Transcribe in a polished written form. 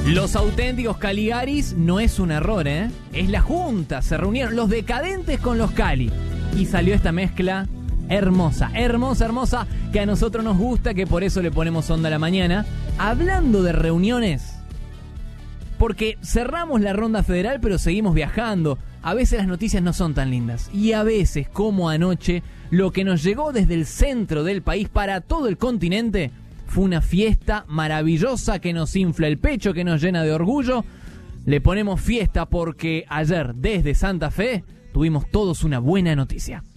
Los auténticos Caligaris no es un error, ¿eh? Es la junta, se reunieron los decadentes con los Cali y salió esta mezcla hermosa, hermosa, hermosa, que a nosotros nos gusta, que por eso le ponemos onda a la mañana. Hablando de reuniones, porque cerramos la ronda federal pero seguimos viajando, a veces las noticias no son tan lindas y a veces, como anoche, lo que nos llegó desde el centro del país para todo el continente fue una fiesta maravillosa que nos infla el pecho, que nos llena de orgullo. Le ponemos fiesta porque ayer desde Santa Fe tuvimos todos una buena noticia.